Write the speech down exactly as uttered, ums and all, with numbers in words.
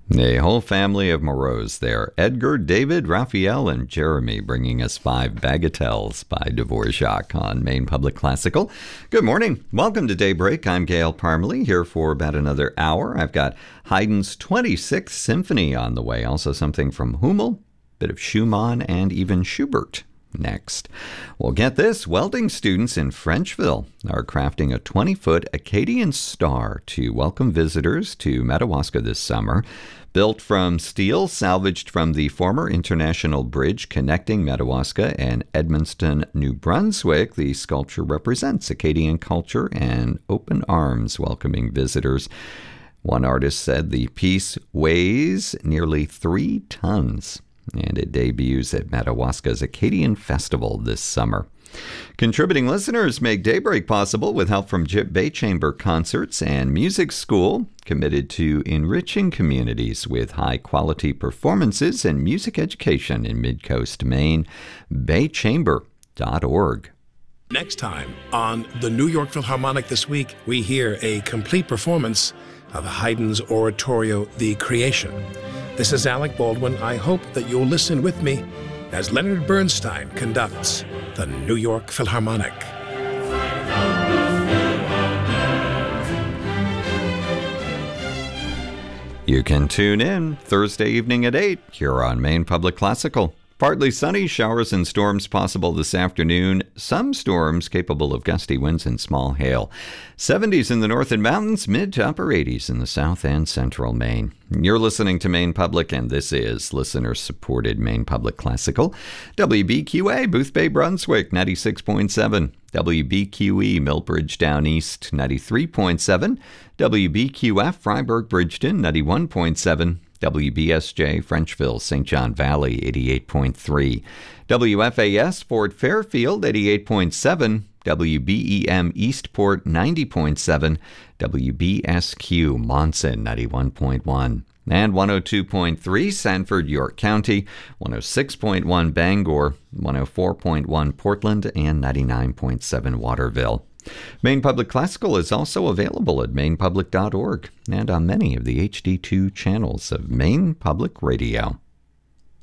A whole family of Moreaus there. Edgar, David, Raphael, and Jeremy bringing us five bagatelles by Dvorak on Maine Public Classical. Good morning. Welcome to Daybreak. I'm Gail Parmalee here for about another hour. I've got Haydn's twenty-sixth Symphony on the way. Also something from Hummel, bit of Schumann, and even Schubert next. Well, get this. Welding students in Frenchville are crafting a twenty-foot Acadian star to welcome visitors to Madawaska this summer. Built from steel salvaged from the former International Bridge connecting Madawaska and Edmundston, New Brunswick, the sculpture represents Acadian culture and open arms welcoming visitors. One artist said the piece weighs nearly three tons, and it debuts at Madawaska's Acadian Festival this summer. Contributing listeners make Daybreak possible with help from Jip Bay Chamber Concerts and Music School, committed to enriching communities with high-quality performances and music education in Mid-Coast Maine. bay chamber dot org. Next time on the New York Philharmonic This Week, we hear a complete performance of Haydn's oratorio, The Creation. This is Alec Baldwin. I hope that you'll listen with me as Leonard Bernstein conducts the New York Philharmonic. You can tune in Thursday evening at eight here on Maine Public Classical. Partly sunny, showers and storms possible this afternoon. Some storms capable of gusty winds and small hail. seventies in the north and mountains, mid to upper eighties in the south and central Maine. You're listening to Maine Public, and this is listener-supported Maine Public Classical. W B Q A, Booth Bay, Brunswick, ninety-six point seven. W B Q E, Millbridge Down East, ninety-three point seven. W B Q F, Freiburg, Bridgeton, ninety-one point seven. W B S J, Frenchville, Saint John Valley, eighty-eight point three. W F A S, Fort Fairfield, eighty-eight point seven. W B E M, Eastport, ninety point seven. W B S Q, Monson, ninety-one point one. And one oh two point three, Sanford, York County, one oh six point one, Bangor, one oh four point one, Portland, and ninety-nine point seven, Waterville. Maine Public Classical is also available at maine public dot org and on many of the H D two channels of Maine Public Radio.